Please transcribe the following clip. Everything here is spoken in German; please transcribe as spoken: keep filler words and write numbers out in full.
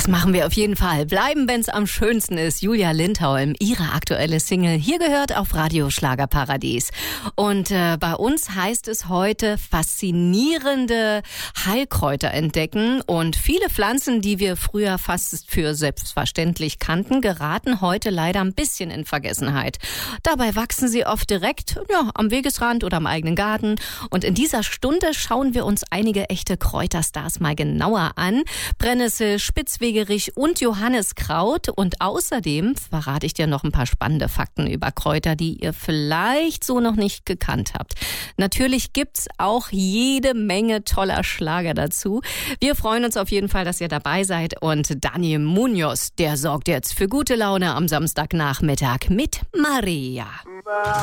Das machen wir auf jeden Fall. Bleiben, wenn's am schönsten ist. Julia Lindholm, ihre aktuelle Single, hier gehört auf Radio Schlagerparadies. Und äh, bei uns heißt es heute faszinierende Heilkräuter entdecken. Und viele Pflanzen, die wir früher fast für selbstverständlich kannten, geraten heute leider ein bisschen in Vergessenheit. Dabei wachsen sie oft direkt ja, am Wegesrand oder am eigenen Garten. Und in dieser Stunde schauen wir uns einige echte Kräuterstars mal genauer an. Brennnessel, Spitzwegerich und Johanniskraut. Und außerdem verrate ich dir noch ein paar spannende Fakten über Kräuter, die ihr vielleicht so noch nicht gekannt habt. Natürlich gibt's auch jede Menge toller Schlager dazu. Wir freuen uns auf jeden Fall, dass ihr dabei seid. Und Daniel Munoz, der sorgt jetzt für gute Laune am Samstagnachmittag mit Maria.